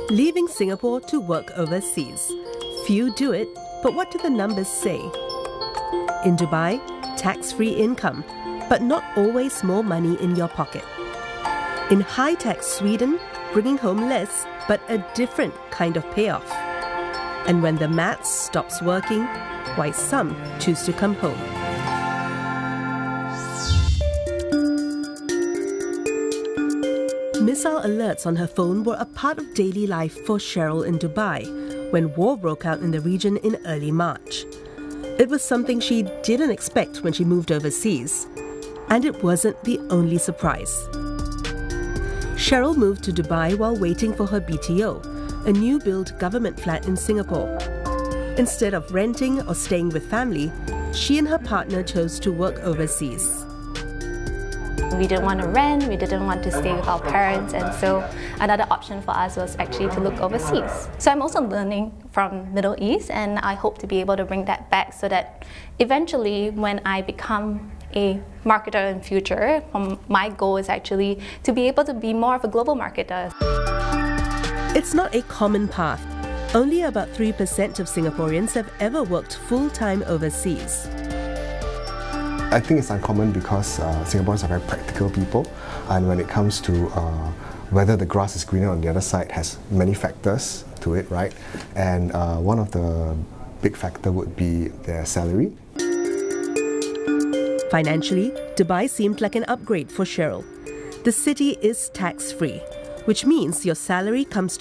Leaving Singapore to work overseas. Few do it, but what do the numbers say? In Dubai, tax-free income, but not always more money in your pocket. In high-tax Sweden, bringing home less, but a different kind of payoff. And when the maths stops working, why some choose to come home. Missile alerts on her phone were a part of daily life for Cheryl in Dubai when war broke out in the region in early March. It was something she didn't expect when she moved overseas. And it wasn't the only surprise. Cheryl moved to Dubai while waiting for her BTO, a new-built government flat in Singapore. Instead of renting or staying with family, she and her partner chose to work overseas. We didn't want to rent, we didn't want to stay with our parents, and so another option for us was actually to look overseas. So I'm also learning from Middle East, and I hope to be able to bring that back so that eventually when I become a marketer in future, my goal is actually to be able to be more of a global marketer. It's not a common path. Only about 3% of Singaporeans have ever worked full-time overseas. I think it's uncommon because Singaporeans are very practical people, and when it comes to whether the grass is greener on the other side has many factors to it, right? And one of the big factor would be their salary. Financially, Dubai seemed like an upgrade for Cheryl. The city is tax-free, which means your salary comes